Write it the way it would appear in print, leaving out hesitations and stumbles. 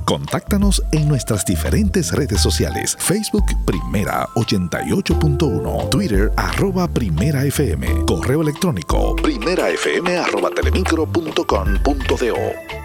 Contáctanos en nuestras diferentes redes sociales. Facebook Primera 88.1, Twitter @PrimeraFM, correo electrónico primerafm@telemicro.com.do.